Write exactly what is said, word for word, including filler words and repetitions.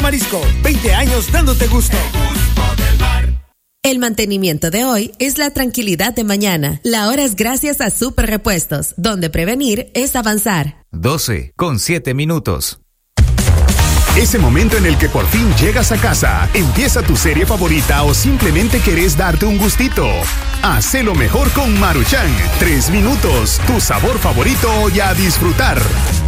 Marisco, veinte años dándote gusto. El mantenimiento de hoy es la tranquilidad de mañana. La hora es gracias a Super Repuestos, donde prevenir es avanzar. doce con siete minutos. Ese momento en el que por fin llegas a casa, empieza tu serie favorita o simplemente querés darte un gustito. Hacelo mejor con Maruchan. Tres minutos, tu sabor favorito y a disfrutar.